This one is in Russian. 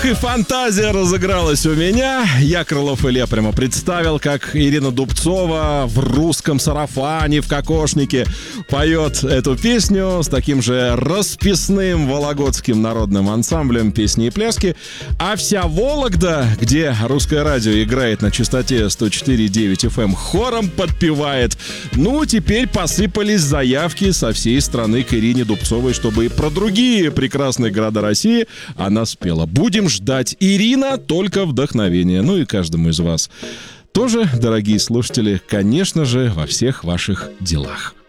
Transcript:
Ох, и фантазия разыгралась у меня. Я, Крылов Илья, прямо представил, как Ирина Дубцова в русском сарафане, в кокошнике поет эту песню с таким же расписным вологодским народным ансамблем песни и пляски. А вся Вологда, где русское радио играет на частоте 104,9 FM, хором подпевает. Ну, теперь посыпались заявки со всей страны к Ирине Дубцовой, чтобы и про другие прекрасные города России она спела. Будем ждать. Ирина, только вдохновение. Ну и каждому из вас тоже, дорогие слушатели, конечно же, во всех ваших делах.